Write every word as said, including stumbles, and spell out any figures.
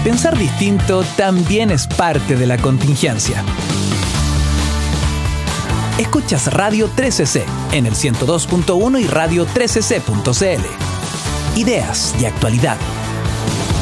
pensar distinto también es parte de la contingencia. Escuchas Radio trece ce en el ciento dos punto uno y radio trece ce punto c l. Ideas y actualidad.